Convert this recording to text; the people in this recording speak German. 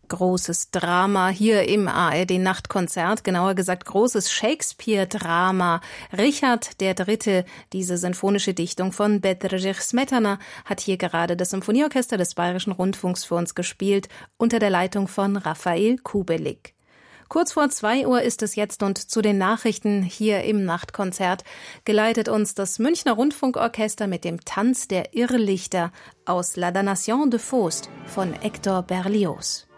Großes Drama hier im ARD-Nachtkonzert, genauer gesagt großes Shakespeare-Drama. Richard III., diese sinfonische Dichtung von Bedřich Smetana, hat hier gerade das Symphonieorchester des Bayerischen Rundfunks für uns gespielt, unter der Leitung von Raphael Kubelik. Kurz vor 2 Uhr ist es jetzt und zu den Nachrichten hier im Nachtkonzert geleitet uns das Münchner Rundfunkorchester mit dem Tanz der Irrlichter aus La Damnation de Faust von Hector Berlioz.